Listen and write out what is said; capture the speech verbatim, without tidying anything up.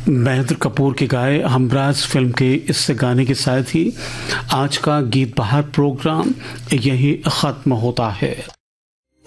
महेंद्र कपूर के गाए हमराज फिल्म के इस गाने के साथ ही आज का गीत बहार प्रोग्राम यही ख़त्म होता है।